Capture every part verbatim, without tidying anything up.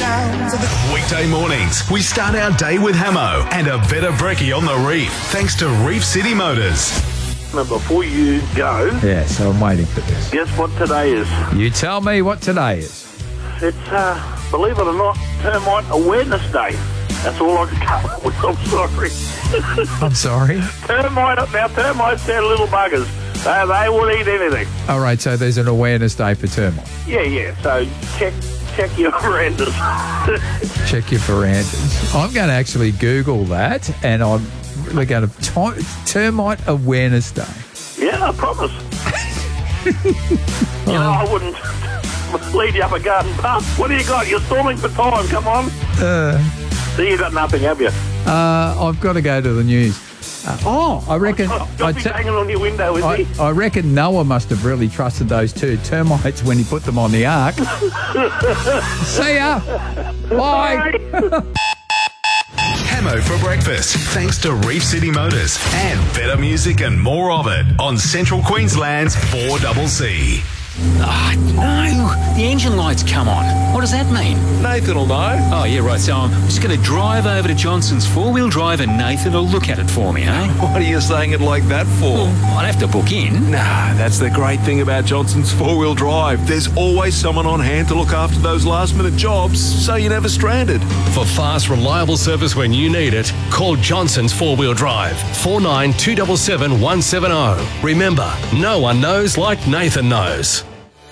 sounds of the... Weekday mornings, we start our day with Hamo and a better brekkie on the reef, thanks to Reef City Motors. Now, before you go, Yeah, so I'm waiting for this. guess what today is? You tell me what today is. It's, uh, believe it or not, Termite Awareness Day. That's all I can come up with. I'm sorry. I'm sorry. Termite, now termites, they're little buggers. They, they will eat anything. All right, so there's an awareness day for termite. Yeah, yeah. So check check your verandas. Check your verandas. I'm going to actually Google that, and I'm really going to t- termite awareness day. Yeah, I promise. You know, I wouldn't lead you up a garden path. What do you got? You're stalling for time. Come on. Uh, So you got nothing, have you? uh, I've got to go to the news. Uh, oh, I reckon. Don't I be te- hanging on your window, is I, he? I reckon Noah must have really trusted those two termites when he put them on the ark. See ya. Bye. Hamo for breakfast, thanks to Reef City Motors and better music and more of it on Central Queensland's four C C. Ah, no. The engine light's come on. What does that mean? Nathan will know. Oh, yeah, right. So I'm just going to drive over to Johnson's four-wheel drive and Nathan will look at it for me, eh? What are you saying it like that for? Well, I'd have to book in. Nah, that's the great thing about Johnson's four-wheel drive. There's always someone on hand to look after those last-minute jobs, so you're never stranded. For fast, reliable service when you need it, call Johnson's four-wheel drive, four nine two seven seven one seven zero. Remember, no one knows like Nathan knows.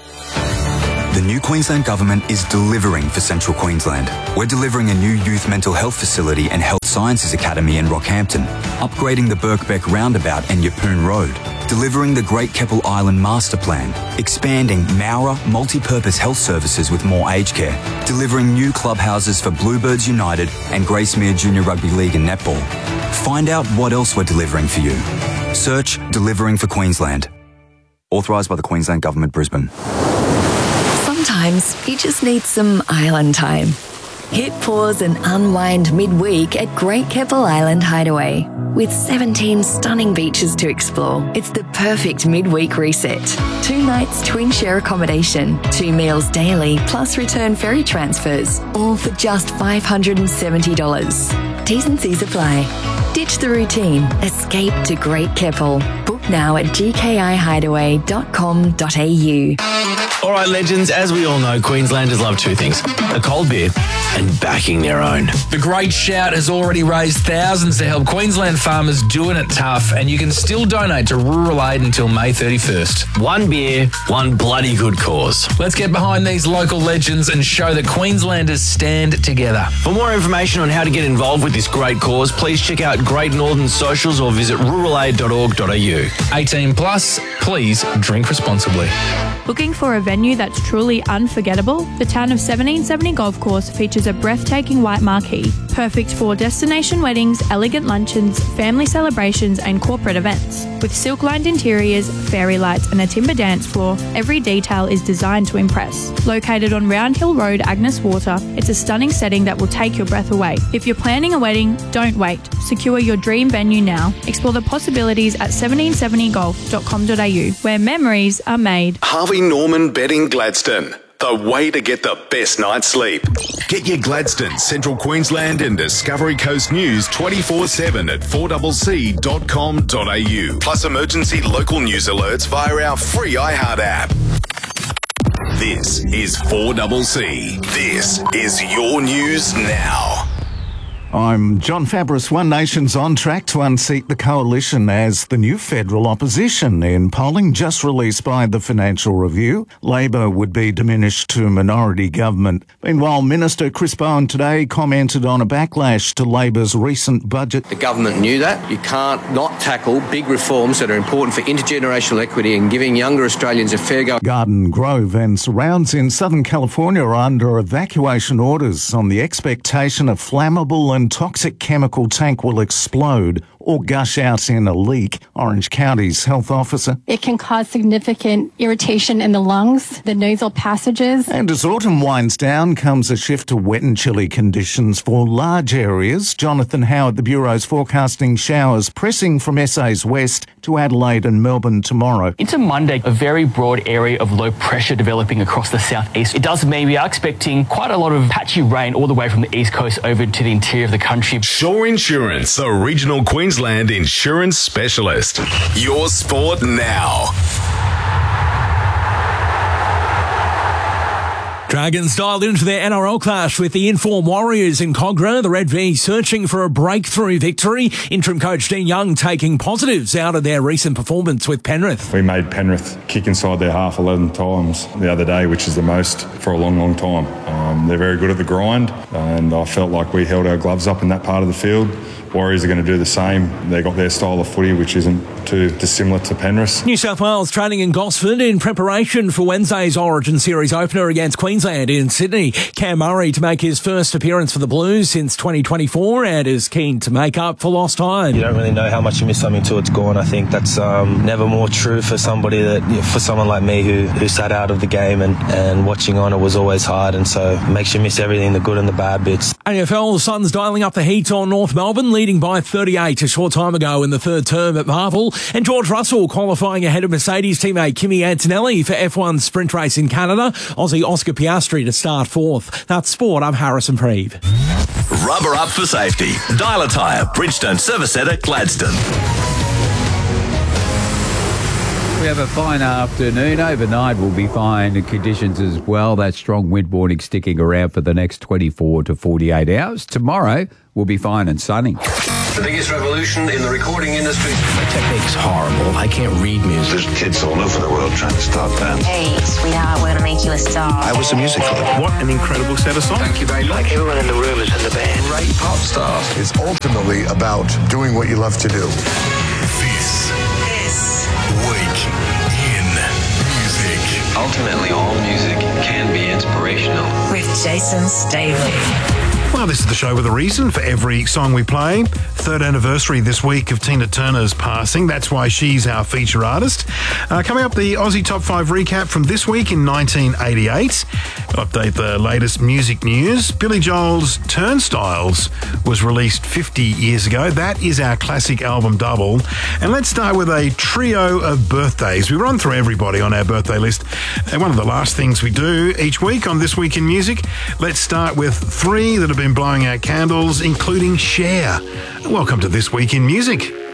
The new Queensland Government is delivering for Central Queensland. We're delivering a new youth mental health facility and health sciences academy in Rockhampton, upgrading the Birkbeck roundabout and Yeppoon Road, delivering the Great Keppel Island Master Plan, expanding Mowra multi-purpose health services with more aged care, delivering new clubhouses for Bluebirds United and Gracemere Junior Rugby League and Netball. Find out what else we're delivering for you. Search Delivering for Queensland. Authorised by the Queensland Government, Brisbane. Sometimes you just need some island time. Hit pause and unwind midweek at Great Keppel Island Hideaway. With seventeen stunning beaches to explore, it's the perfect midweek reset. Two nights twin share accommodation, two meals daily, plus return ferry transfers, all for just five hundred seventy dollars. T's and C's apply. Ditch the routine. Escape to Great Keppel. Book now at g k i hideaway dot com dot a u. All right, legends, as we all know, Queenslanders love two things, a cold beer and backing their own. The Great Shout has already raised thousands to help Queensland farmers doing it tough, and you can still donate to Rural Aid until May thirty-first. One beer, one bloody good cause. Let's get behind these local legends and show that Queenslanders stand together. For more information on how to get involved with this great cause, please check out Great Northern socials or visit rural aid dot org dot a u. eighteen plus, please drink responsibly. Looking for a venue that's truly unforgettable? The town of seventeen seventy Golf Course features a breathtaking white marquee, perfect for destination weddings, elegant luncheons, family celebrations and corporate events. With silk-lined interiors, fairy lights and a timber dance floor, every detail is designed to impress. Located on Round Hill Road, Agnes Water, it's a stunning setting that will take your breath away. If you're planning a wedding, don't wait. Secure your dream venue now. Explore the possibilities at seventeen seventy golf dot com dot a u, where memories are made. Harvey Norman Bedding Gladstone, the way to get the best night's sleep. Get your Gladstone, Central Queensland and Discovery Coast news twenty-four seven at four c c dot com dot a u. Plus emergency local news alerts via our free iHeart app. This is four C C. This is your news now. I'm John Fabris. One Nation's on track to unseat the coalition as the new federal opposition. In polling just released by the Financial Review, Labor would be diminished to minority government. Meanwhile, Minister Chris Bowen today commented on a backlash to Labor's recent budget. The government knew that. You can't not tackle big reforms that are important for intergenerational equity and giving younger Australians a fair go. Garden Grove and surrounds in Southern California are under evacuation orders on the expectation a flammable and toxic chemical tank will explode or gush out in a leak. Orange County's health officer. It can cause significant irritation in the lungs, the nasal passages. And as autumn winds down comes a shift to wet and chilly conditions for large areas. Jonathan Howard, the Bureau's forecasting showers pressing from S A's west to Adelaide and Melbourne tomorrow. Into Monday, a very broad area of low pressure developing across the southeast. It does mean we are expecting quite a lot of patchy rain all the way from the east coast over to the interior of the country. Shore Insurance, the regional Queensland insurance specialist. Your sport now. Dragons dialed into their N R L clash with the informed Warriors in Cogra. The Red V searching for a breakthrough victory. Interim coach Dean Young taking positives out of their recent performance with Penrith. We made Penrith kick inside their half eleven times the other day, which is the most for a long, long time. Um, they're very good at the grind, and I felt like we held our gloves up in that part of the field. Warriors are going to do the same. They got their style of footy, which isn't too dissimilar to Penrith. New South Wales training in Gosford in preparation for Wednesday's Origin Series opener against Queensland in Sydney. Cam Murray to make his first appearance for the Blues since twenty twenty-four and is keen to make up for lost time. You don't really know how much you miss something until it's gone. I think that's um, never more true for somebody that, for someone like me who, who sat out of the game, and, and watching on it was always hard, and so it makes you miss everything, the good and the bad bits. A F L, the Suns dialing up the heat on North Melbourne, leading by thirty-eight a short time ago in the third term at Marvel. And George Russell qualifying ahead of Mercedes teammate Kimi Antonelli for F one sprint race in Canada. Aussie Oscar Piastri to start fourth. That's sport. I'm Harrison Preeve. Rubber up for safety. Dial a Tyre, Bridgestone Service Centre, Gladstone. We have a fine afternoon. Overnight will be fine conditions as well. That strong wind warning sticking around for the next twenty-four to forty-eight hours. Tomorrow will be fine and sunny. The biggest revolution in the recording industry. My technique's horrible. I can't read music. There's kids all over the world trying to start bands. Hey, sweetheart, we're going to make you a star. How was the music for them? What an incredible set of songs. Thank you very much. Like everyone in the room is in the band. Great pop stars. It's ultimately about doing what you love to do. This, This week in music. Ultimately, all music can be inspirational. with Jason Staley. Well, this is the show with a reason for every song we play. Third anniversary this week of Tina Turner's passing. That's why she's our feature artist. Uh, coming up, the Aussie Top five recap from this week in nineteen eighty-eight. We'll update the latest music news. Billy Joel's Turnstiles was released fifty years ago. That is our classic album double. And let's start with a trio of birthdays. We run through everybody on our birthday list. And one of the last things we do each week on This Week in Music, let's start with three that have been blowing out candles, including Cher. Welcome to This Week in Music.